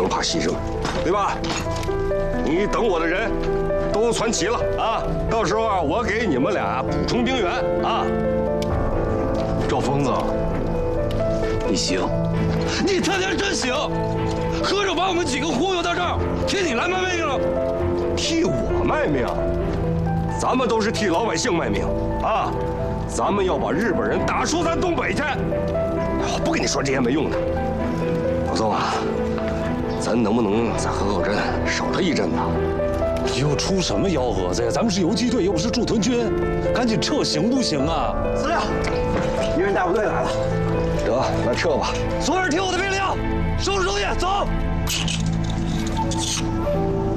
用怕牺牲，对吧？你等我的人都攒齐了啊，到时候啊，我给你们俩补充兵员啊。 赵疯子，你行， 你他娘真行！合着把我们几个忽悠到这儿，替你来卖命了？ 替我卖命？咱们都是替老百姓卖命啊！咱们要把日本人打出咱东北去！我不跟你说这些没用的。老宋啊，咱能不能在河口镇守他一阵子？ 又出什么幺蛾子呀？咱们是游击队，又不是驻屯军，赶紧撤行不行啊？ 司令，敌人大部队来了。 得，那撤吧。 所有人听我的命令，收拾东西，走。